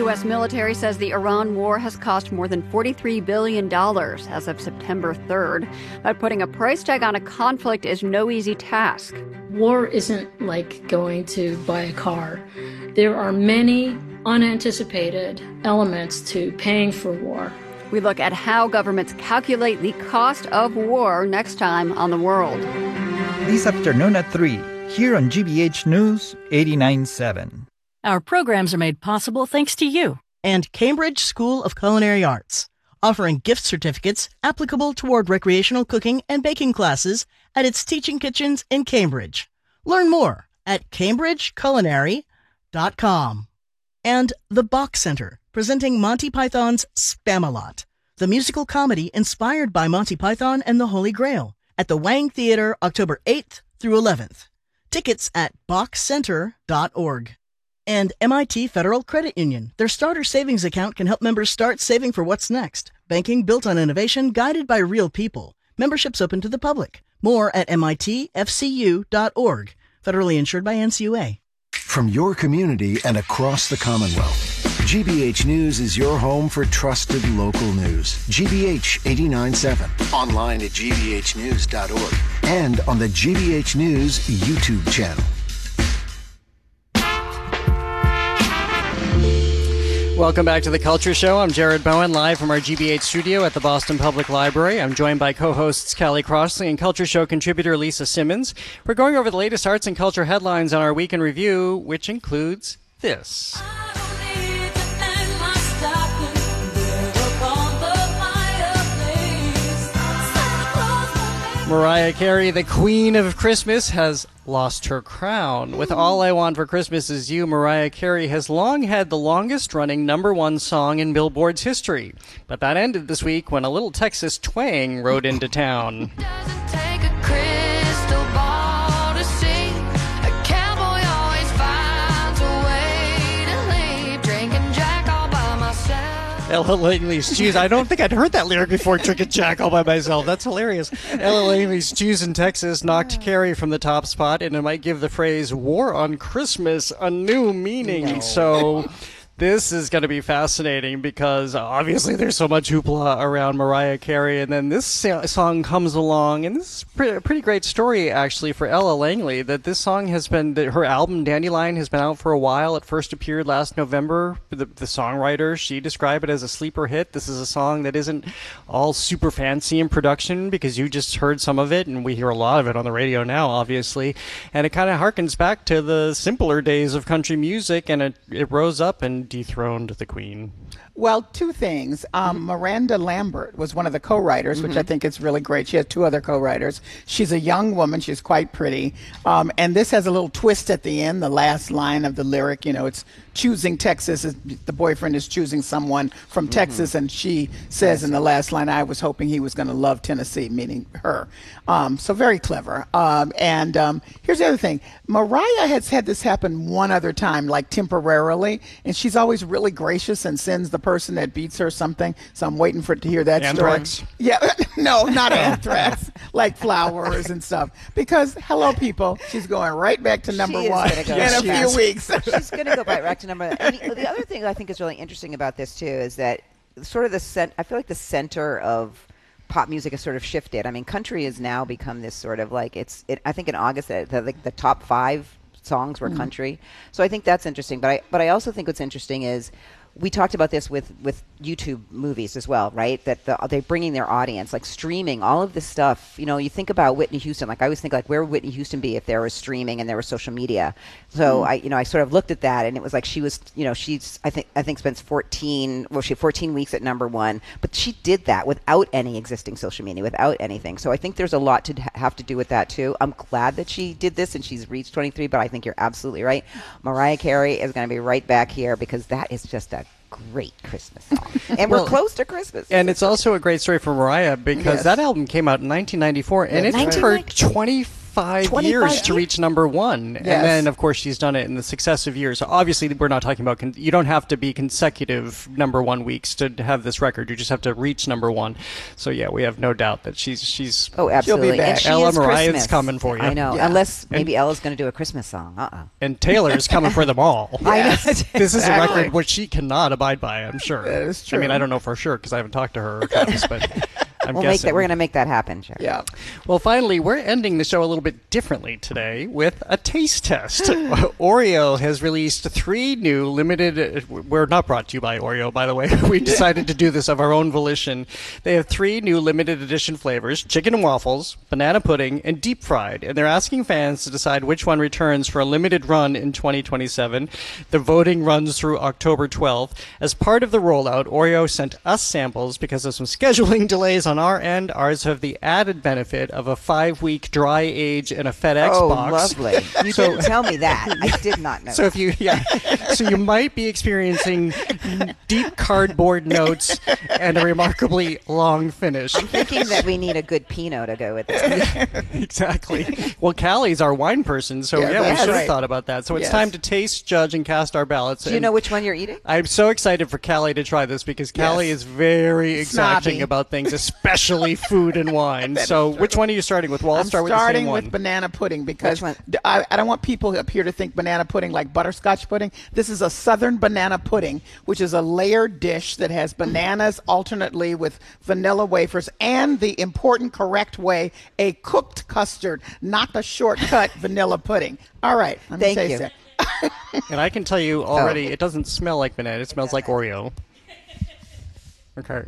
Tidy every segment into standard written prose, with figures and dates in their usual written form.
U.S. military says the Iran war has cost more than $43 billion as of September 3rd. But putting a price tag on a conflict is no easy task. War isn't like going to buy a car. There are many unanticipated elements to paying for war. We look at how governments calculate the cost of war next time on The World. This afternoon at 3, here on GBH News 89.7. Our programs are made possible thanks to you and Cambridge School of Culinary Arts, offering gift certificates applicable toward recreational cooking and baking classes at its teaching kitchens in Cambridge. Learn more at cambridgeculinary.com. And the Bach Center, presenting Monty Python's Spamalot, the musical comedy inspired by Monty Python and the Holy Grail, at the Wang Theater, October 8th through 11th. Tickets at bachcenter.org. And MIT Federal Credit Union. Their starter savings account can help members start saving for what's next. Banking built on innovation, guided by real people. Memberships open to the public. More at mitfcu.org. Federally insured by NCUA. From your community and across the Commonwealth, GBH News is your home for trusted local news. GBH 89.7. Online at gbhnews.org. And on the GBH News YouTube channel. Welcome back to The Culture Show. I'm Jared Bowen, live from our GBH studio at the Boston Public Library. I'm joined by co-hosts Callie Crossley and Culture Show contributor Lisa Simmons. We're going over the latest arts and culture headlines on our Week in Review, which includes this. Mariah Carey, the Queen of Christmas, has lost her crown. With All I Want for Christmas Is You, Mariah Carey has long had the longest-running #1 song in Billboard's history. But that ended this week when a little Texas twang rode into town. Doesn't take a crystal ball to see. A cowboy always finds a way to leave. Drinking Jack all by myself. Ella Langley's Choose. I don't think I'd heard that lyric before, Drinking Jack all by myself. That's hilarious. Ella Langley's Choose in Texas knocked Carey from the top spot, and it might give the phrase War on Christmas a new meaning. No. So this is going to be fascinating because obviously there's so much hoopla around Mariah Carey, and then this song comes along, and this is a pretty great story actually for Ella Langley, that this song has been, her album Dandelion has been out for a while. It first appeared last November. The songwriter, she described it as a sleeper hit. This is a song that isn't all super fancy in production because you just heard some of it, and we hear a lot of it on the radio now, obviously, and it kind of harkens back to the simpler days of country music, and it rose up and dethroned the Queen. Well, two things. Miranda Lambert was one of the co-writers, which I think is really great. She has two other co-writers. She's a young woman. She's quite pretty. And this has a little twist at the end, the last line of the lyric. You know, it's choosing Texas. The boyfriend is choosing someone from Texas, and she says in the last line, I was hoping he was going to love Tennessee, meaning her. So very clever. And here's the other thing. Mariah has had this happen one other time, like temporarily, and she's always really gracious and sends the person that beats her something. So I'm waiting for it to hear that Anthrax? story. Yeah, no, not anthrax, like flowers and stuff. Because, hello, people, she's going right back to number one in a few weeks. She's going to go back to number one. And the other thing I think is really interesting about this, too, is that sort of I feel like the center of pop music has sort of shifted. I mean, country has now become this sort of like, I think in August, the top 5 songs were country. So I think that's interesting. But I also think what's interesting is, we talked about this with YouTube movies as well, right? That they're bringing their audience, like streaming, all of this stuff. You know, you think about Whitney Houston. Like I always think, like, where would Whitney Houston be if there was streaming and there was social media? So I sort of looked at that, and it was like she was, she's I think spent 14 weeks at number 1, but she did that without any existing social media, without anything. So I think there's a lot to have to do with that too. I'm glad that she did this and she's reached 23, but I think you're absolutely right. Mariah Carey is going to be right back here because that is just a great Christmas song. And we're close to Christmas. And it's also a great story for Mariah because that album came out in 1994, and it's her 25th 25, 25 years to reach number one. Yes. And then, of course, she's done it in the successive years. So obviously, we're not talking about, you don't have to be consecutive number one weeks to have this record. You just have to reach number one. So, yeah, we have no doubt that she's Oh, absolutely. back. And she Ella is Mariah's Christmas. coming for you. I know. Yeah. Unless maybe Ella's going to do a Christmas song. And Taylor's coming for them all. I know. This is a Exactly. record which she cannot abide by, I'm sure. That is I mean, true. I don't know for sure because I haven't talked to her or Travis, but I'm We're guessing. going to make that happen, Sherry. Yeah. Well, finally, we're ending the show a little bit differently today with a taste test. Oreo has released 3 new limited... We're not brought to you by Oreo, by the way. We decided to do this of our own volition. They have 3 new limited edition flavors, chicken and waffles, banana pudding, and deep fried. And they're asking fans to decide which one returns for a limited run in 2027. The voting runs through October 12th. As part of the rollout, Oreo sent us samples because of some scheduling delays on our end. Ours have the added benefit of a 5-week dry age in a FedEx Oh, box. lovely. You didn't tell me that. I did not know. So if you, so you might be experiencing deep cardboard notes and a remarkably long finish. I'm thinking that we need a good Pinot to go with it. Exactly. Well, Callie's our wine person, so Yeah, yeah, we that's should have right. thought about that. So it's Yes. time to taste, judge, and cast our ballots. Do you And know which one you're eating? I'm so excited for Callie to try this because Callie is very exacting Snobby. about things, especially food and wine. So which one are you starting with? Well, I'll I'm start with the same starting one. with banana pudding because Which one? I don't want people up here to think banana pudding like butterscotch pudding. This is a southern banana pudding, which is a layered dish that has bananas alternately with vanilla wafers and the important correct way, a cooked custard, not the shortcut vanilla pudding. All right. Let me Thank taste you. it. And I can tell you already, Oh. it doesn't smell like banana. It smells like Oreo. Okay.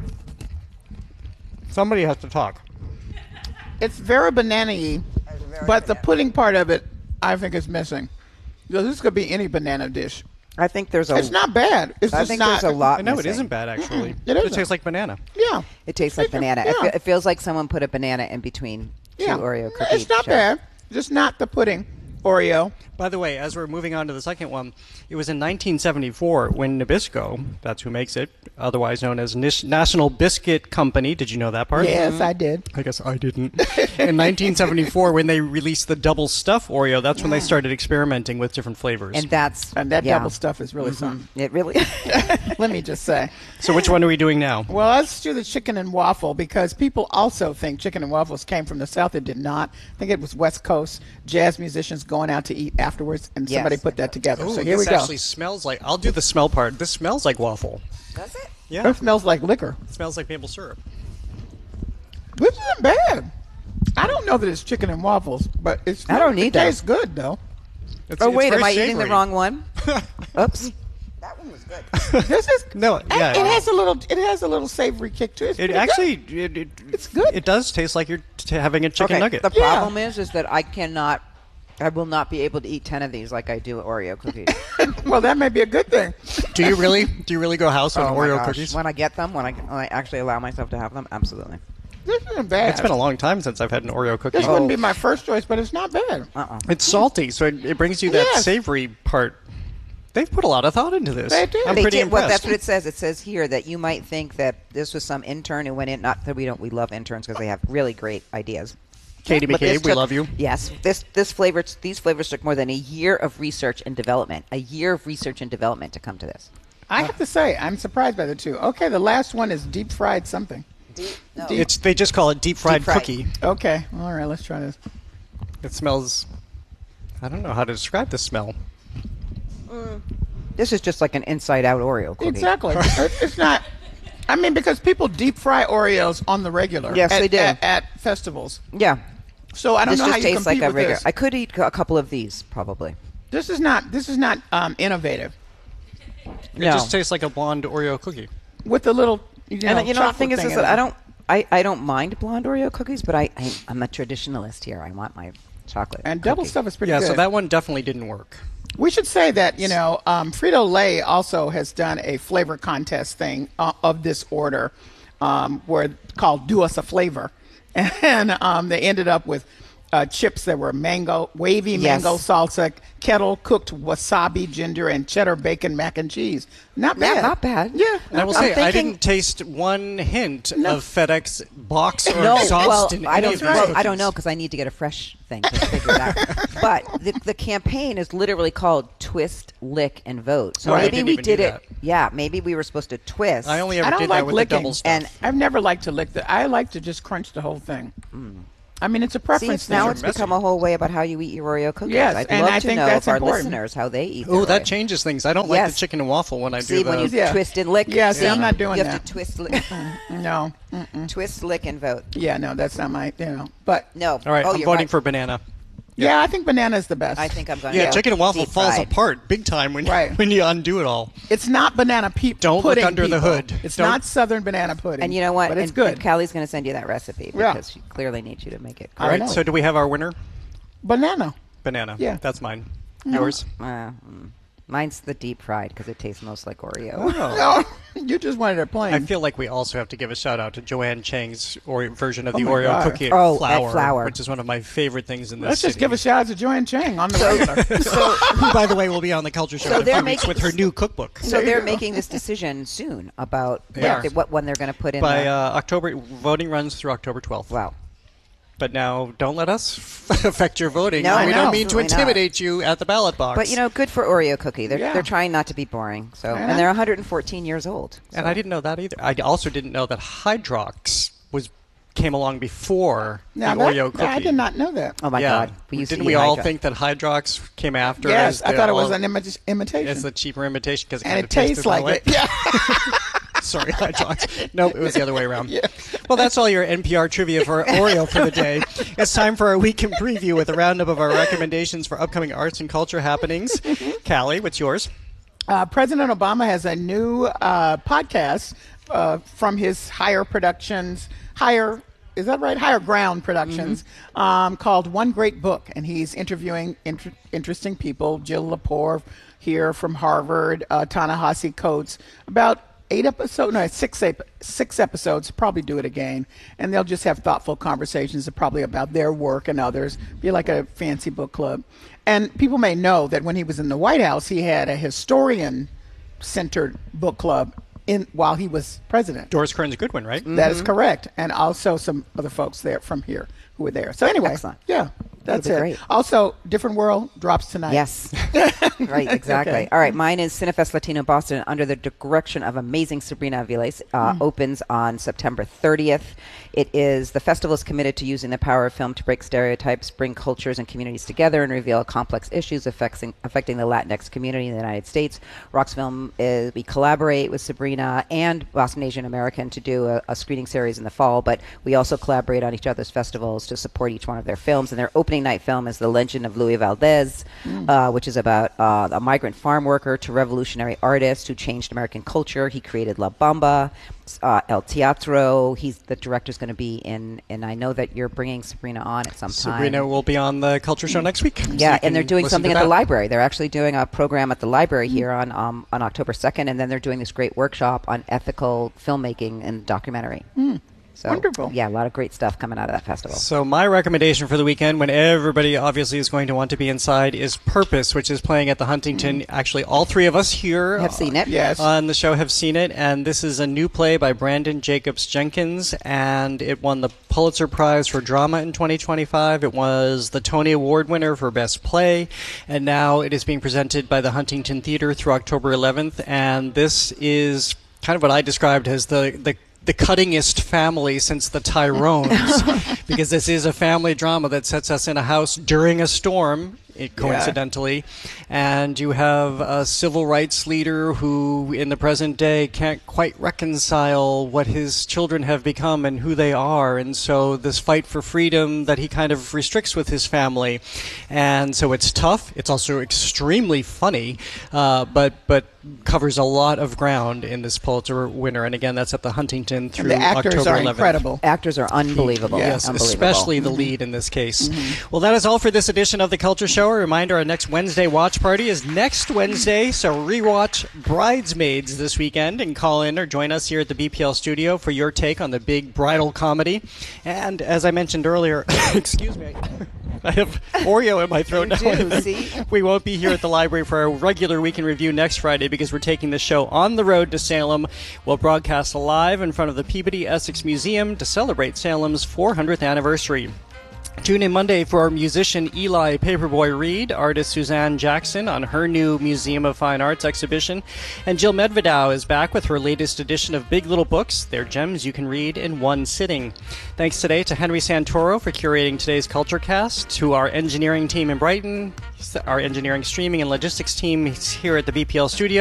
Somebody has to talk. It's very banana-y, but the pudding part of it, I think, is missing. So this could be any banana dish. I think there's a. It's not bad. It's I just think not. there's a lot. No, it missing. isn't bad, actually. It isn't. tastes like banana. Yeah. It tastes like banana. It, Yeah. it feels like someone put a banana in between two Yeah. Oreo cookies. It's not bad. Just not the pudding Oreo. By the way, as we're moving on to the second one, it was in 1974 when Nabisco, that's who makes it, otherwise known as National Biscuit Company. Did you know that part? Yes, I did. I guess I didn't. In 1974, when they released the double stuff Oreo, that's when they started experimenting with different flavors. And that's And that yeah. double stuff is really something. It really. Let me just say. So which one are we doing now? Well, let's do the chicken and waffle because people also think chicken and waffles came from the South. It did not. I think it was West Coast jazz musicians going out to eat afterwards, and Yes. somebody put that together. Ooh, So here we this go. actually smells like, I'll do the smell part. This smells like waffle. Does it? Yeah. It smells like liquor. It smells like maple syrup. This isn't bad. I don't know that it's chicken and waffles, but it's. I don't need It that. tastes good though. Oh wait, very am I eating the savory. wrong one? Oops. That one was good. This is No, yeah. It has a little. It has a little savory kick to it. It's It pretty actually, good. It's good. It does taste like you're having a chicken Okay. nugget. The Yeah. problem is that I will not be able to eat 10 of these like I do Oreo cookies. Well, that may be a good thing. Do you really go house on Oh my Oreo gosh. cookies? When I get them, when I actually allow myself to have them, absolutely. This isn't bad. It's been a long time since I've had an Oreo cookie. This wouldn't be my first choice, but it's not bad. It's salty, so it brings you that Yes. savory part. They've put a lot of thought into this. They do. I'm They pretty did- well, impressed. that's what it says. It says here that you might think that this was some intern who went in. Not that we love interns because they have really great ideas. Katie But this McCabe, we took- love you. Yes, these flavors took more than a year of research and development. A year of research and development to come to this. I have to say, I'm surprised by the two. Okay, the last one is deep fried something. No. They just call it deep fried Deep fried. cookie. Okay, all right, let's try this. It smells. I don't know how to describe the smell. This is just like an inside-out Oreo cookie. Exactly. It's not. I mean, because people deep fry Oreos on the regular. Yes, at, they do. at festivals. Yeah. So I don't This know how just you tastes compete like a with regular. this. I could eat a couple of these probably. This is not innovative. It No. just tastes like a blonde Oreo cookie. With the little, you know, And you know the chocolate thing is in that it. I don't mind blonde Oreo cookies, but I'm a traditionalist here. I want my chocolate. And double cookie. stuff is pretty Yeah, good. so that one definitely didn't work. We should say that, Frito-Lay also has done a flavor contest thing of this order called Do Us a Flavor. And they ended up with chips that were wavy Yes. mango salsa, kettle cooked wasabi, ginger, and cheddar bacon mac and cheese. Not bad. Not bad. Yeah. And I will I'm say, I thinking- didn't taste one hint of FedEx box or No, exhaust well, in I any don't. of these Well, I cookies. don't know because I need to get a fresh thing to figure it out. But the campaign is literally called Twist, Lick, and Vote. So Right. I maybe didn't we even did do it. that. Yeah, maybe we were supposed to twist. I only I ever don't did like that with licking. the double stuff. And I've never liked to lick I like to just crunch the whole thing. I mean, it's a see, preference now thing. it's become a whole way about how you eat your Oreo cookies. Yes, I'd and love I to think know that's if our important. listeners how they eat. Oh, their that Oreo. changes things. I don't like Yes. the chicken and waffle when I do See, the... when you Yeah. twist and lick. Yeah, see, I'm not doing you that. have to twist, lick, No. twist, lick, and vote. Yeah, no, that's not my, But, No. All right, oh, I'm you're voting right. for banana. yeah, I think banana is the best. I think I'm going. Yeah, chicken and waffle deep falls fried. apart big time when, Right. when you undo it all. It's not banana Don't look pudding, under the people. hood. It's Don't- not Southern banana pudding. And you know what? But it's and, good. And Callie's going to send you that recipe Yeah. because she clearly needs you to make it. I All right, know. so do we have our winner? Banana. Banana. Yeah. That's mine. Yours? Mine's the deep fried because it tastes most like Oreo. Oh. No, you just wanted a plain. I feel like we also have to give a shout out to Joanne Chang's version of Oh the my Oreo God. cookie Oh, flour, at flour. which is one of my favorite things in this Let's just city. give a shout out to Joanne Chang on the regular. Who, by the way, will be on the Culture Show So in a they're few weeks making- with her new cookbook. So they're making this decision soon about They are. what one they're going to put in. By the, October, voting runs through October 12th. wow. But now, don't let us affect your voting. No, we no, don't mean to absolutely not. intimidate you at the ballot box. But you know, good for Oreo cookie. They're Yeah. they're trying not to be boring. So Yeah. and they're 114 years old. And I didn't know that either. I also didn't know that Hydrox came along before Now the that- Oreo cookie. I did not know that. Oh my yeah. God! We used Didn't to we eat all Hydro- think that Hydrox came after? Yes, as I thought it was well, an imitation. It's a cheaper imitation because it and kind it of tasted tastes that like way. it. Yeah. Sorry, Hydrox. No, it was the other way around. Well, that's all your NPR trivia for Oreo for the day. It's time for our week in preview with a roundup of our recommendations for upcoming arts and culture happenings. Callie, what's yours? President Obama has a new podcast from his Higher Productions, is that right? Higher Ground Productions, called One Great Book. And he's interviewing interesting people, Jill Lepore here from Harvard, Ta-Nehisi Coates, about 6 episodes, probably do it again. And they'll just have thoughtful conversations probably about their work and others, be like a fancy book club. And people may know that when he was in the White House, he had a historian-centered book club while he was president. Doris Kearns Goodwin, right? That is correct. And also some other folks there from here who were there. So anyway, Excellent. yeah, that's That'd it. be great. Also, Different World drops tonight. Yes. Right, exactly. Okay. All right, mine is Cinefest Latino Boston under the direction of amazing Sabrina Aviles. Opens on September 30th. The festival is committed to using the power of film to break stereotypes, bring cultures and communities together, and reveal complex issues affecting the Latinx community in the United States. Rox Film, we collaborate with Sabrina and Boston Asian American to do a screening series in the fall, but we also collaborate on each other's festivals to support each one of their films. And their opening night film is The Legend of Louis Valdez, which is about a migrant farm worker to revolutionary artist who changed American culture. He created La Bamba, El Teatro. The director's going to be in, and I know that you're bringing Sabrina on at some time. Sabrina will be on the Culture Show next week. So Yeah, you and they're can doing listen something to at the that. library. They're actually doing a program at the library here on October 2nd, and then they're doing this great workshop on ethical filmmaking and documentary. So, Wonderful. Yeah, a lot of great stuff coming out of that festival. So my recommendation for the weekend, when everybody obviously is going to want to be inside, is Purpose, which is playing at the Huntington. Actually, all three of us here Have seen it. Yes. on the show have seen it, and this is a new play by Brandon Jacobs Jenkins, and it won the Pulitzer Prize for Drama in 2025. It was the Tony Award winner for Best Play, and now it is being presented by the Huntington Theater through October 11th, and this is kind of what I described as the cuttingest family since the Tyrones, because this is a family drama that sets us in a house during a storm, coincidentally, and you have a civil rights leader who in the present day can't quite reconcile what his children have become and who they are, and so this fight for freedom that he kind of restricts with his family, and so it's tough. It's also extremely funny, but covers a lot of ground in this Pulitzer winner, and again, that's at the Huntington through The actors October are 11th. incredible. Actors are unbelievable. Yes, Unbelievable. especially the lead in this case. Well, that is all for this edition of the Culture Show. A reminder, our next Wednesday watch party is next Wednesday, so rewatch Bridesmaids this weekend and call in or join us here at the BPL studio for your take on the big bridal comedy. And as I mentioned earlier, excuse me, I have Oreo in my throat now. You do, see? We won't be here at the library for our regular Weekend Review next Friday because we're taking the show on the road to Salem. We'll broadcast live in front of the Peabody Essex Museum to celebrate Salem's 400th anniversary. Tune in Monday for musician Eli Paperboy Reed, artist Suzanne Jackson on her new Museum of Fine Arts exhibition, and Jill Medvedow is back with her latest edition of Big Little Books. They're gems you can read in one sitting. Thanks today to Henry Santoro for curating today's Culture Cast, to our engineering team in Brighton, our engineering, streaming, and logistics team here at the BPL studio.